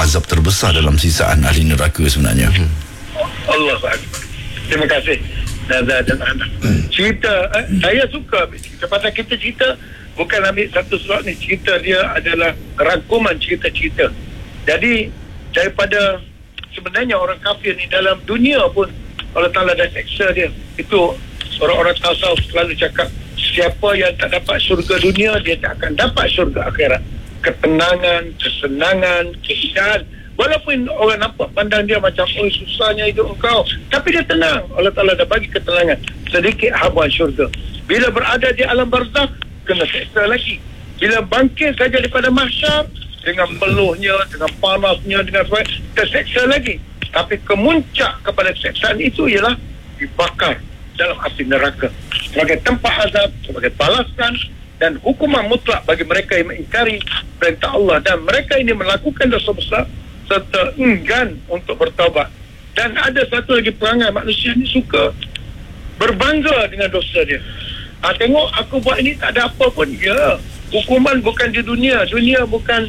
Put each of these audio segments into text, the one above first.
azab terbesar dalam sisaan ahli neraka sebenarnya. Allah Akbar. Terima kasih. Dan cerita saya suka kepada kita cerita, bukan ambil satu surat ni, cerita dia adalah rangkuman cerita-cerita. Jadi daripada sebenarnya orang kafir ni dalam dunia pun Allah Ta'ala dah seksa dia. Itu orang-orang tasawuf selalu cakap, siapa yang tak dapat syurga dunia, dia tak akan dapat syurga akhirat. Ketenangan, kesenangan, keindahan. Walaupun orang nampak pandang dia macam, oh susahnya hidup engkau, tapi dia tenang. Allah Ta'ala dah bagi ketenangan. Sedikit habuan syurga. Bila berada di alam barzakh, kena seksa lagi. Bila bangkit saja daripada mahsyar, dengan peluhnya, dengan panasnya, dengan sebagainya, terseksa lagi. Tapi kemuncak kepada seksaan itu ialah dibakar dalam api neraka sebagai tempat azab, sebagai balasan dan hukuman mutlak bagi mereka yang mengingkari perintah Allah, dan mereka ini melakukan dosa besar serta enggan untuk bertaubat. Dan ada satu lagi perangai manusia ni, suka berbangga dengan dosa dia. Tengok aku buat ini tak ada apa pun. Ya, hukuman bukan di dunia. Dunia bukan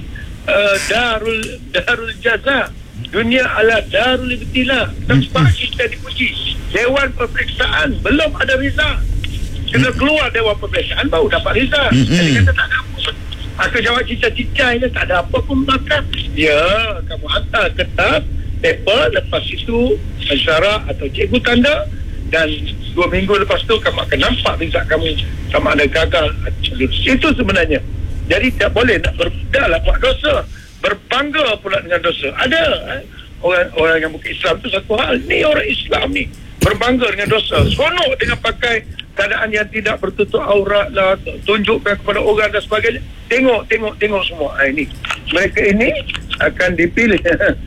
darul jaza. Dunia adalah darul ibtila, tempat kita dipuji. Dewan peperiksaan belum ada result. Kena keluar dewan peperiksaan baru dapat result. Jadi kata tak ada apa pun. Aku jawab cicah-cicah je, tak ada apa pun makan. Ya, kamu hantar kertas, paper, lepas itu pensyarah atau cikgu tanda, dan 2 minggu lepas tu kamu akan nampak result kamu sama ada gagal. Itu sebenarnya. Jadi tak boleh nak berbudalah buat dosa, berbangga pula dengan dosa. Ada orang yang bukan Islam tu satu hal. Ni orang Islam ni berbangga dengan dosa, seronok dengan pakai keadaan yang tidak bertutup aurat lah, tunjukkan kepada orang dan sebagainya. Tengok semua. Ini mereka ini akan dipilih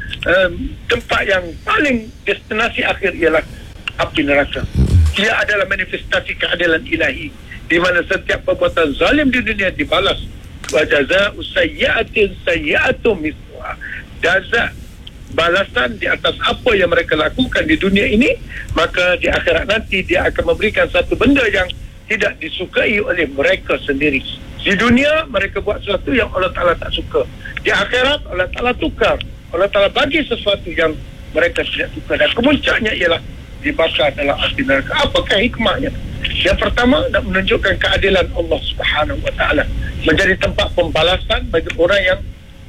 tempat yang paling destinasi akhir ialah api neraka. Ia adalah manifestasi keadilan ilahi, di mana setiap perbuatan zalim di dunia dibalas. Wa jazaa'u sayyi'atin sayyi'atun mithluha. Jaza, balasan di atas apa yang mereka lakukan di dunia ini, maka di akhirat nanti dia akan memberikan satu benda yang tidak disukai oleh mereka sendiri. Di dunia mereka buat sesuatu yang Allah Ta'ala tak suka. Di akhirat Allah Ta'ala tukar. Allah Ta'ala bagi sesuatu yang mereka tidak suka, dan kemuncaknya ialah dibakar dalam api neraka. Apakah hikmahnya? Yang pertama, nak menunjukkan keadilan Allah Subhanahu Wa Ta'ala, menjadi tempat pembalasan bagi orang yang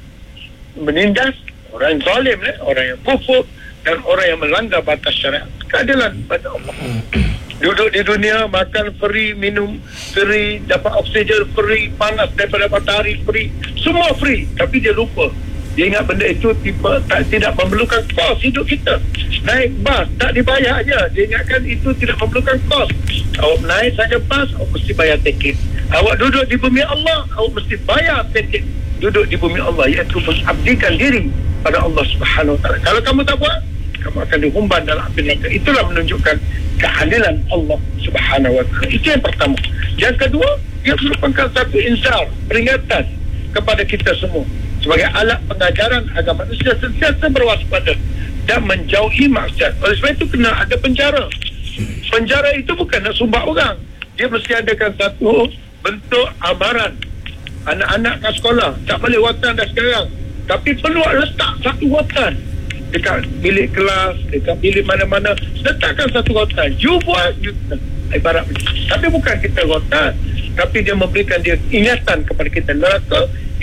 menindas, orang yang zalim, orang yang kufur, dan orang yang melanggar batas syariat. Keadilan pada Allah. Duduk di dunia, makan free, minum free, dapat oksigen free, panas daripada matahari free, semua free. Tapi dia lupa, dia ingat benda itu tidak memerlukan kos hidup kita. Naik bas tak dibayar aja, dia ingatkan itu tidak memerlukan kos. Awak naik saja bas, awak mesti bayar tiket. Awak duduk di bumi Allah, awak mesti bayar tiket duduk di bumi Allah, iaitu mengabdikan diri pada Allah Subhanahu Wa Ta'ala. Kalau kamu tak buat, kamu akan dihumban dalam api neraka. Itulah menunjukkan keadilan Allah Subhanahu Wa Ta'ala. Itu yang pertama. Yang kedua, dia merupakan satu inzar, peringatan kepada kita semua sebagai alat pengajaran agar manusia sentiasa berwaspada dan menjauhi maksiat. Oleh sebab itu kena ada penjara. Penjara itu bukan nak sumbat orang. Dia mesti adakan satu bentuk amaran. Anak-anak kat sekolah tak boleh watan dah sekarang, tapi perlu letak satu watan dekat bilik kelas, dekat bilik mana-mana, letakkan satu watan. You buat, ibarat macam. Tapi bukan kita watan, tapi dia memberikan dia ingatan kepada kita. Neraka,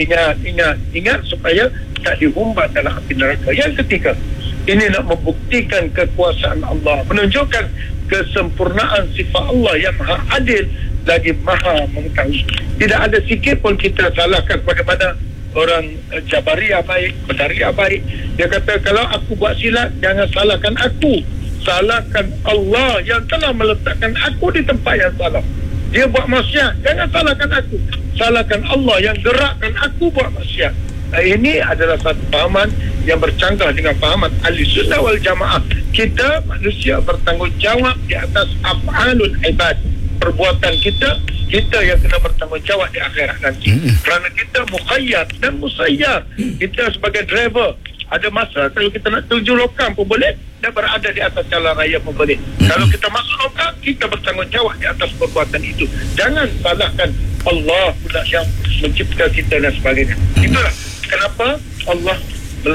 ingat supaya tak dihumbat dalam api neraka. Yang ketiga, ini nak membuktikan kekuasaan Allah, menunjukkan kesempurnaan sifat Allah yang maha adil lagi maha mengetahui. Tidak ada sikit pun kita salahkan bagaimana orang Jabariyah baik, Qadariyah baik. Dia kata kalau aku buat silap, jangan salahkan aku, salahkan Allah yang telah meletakkan aku di tempat yang salah. Dia buat maksiat, jangan salahkan aku, salahkan Allah yang gerakkan aku buat maksiat. Ini adalah satu fahaman yang bercanggah dengan fahaman Ahlussunnah wal Jamaah. Kita manusia bertanggungjawab di atas af'alul ibad, perbuatan kita yang kena bertanggungjawab di akhirat nanti. Kerana kita mukhayyar dan musayyar. Kita sebagai driver, ada masa kalau kita nak tuju lokam pun boleh, dan berada di atas jalan raya pun boleh. Kalau kita masuk lokam, kita bertanggungjawab di atas perbuatan itu. Jangan salahkan Allah pula yang mencipta kita dan sebagainya. Itulah kenapa Allah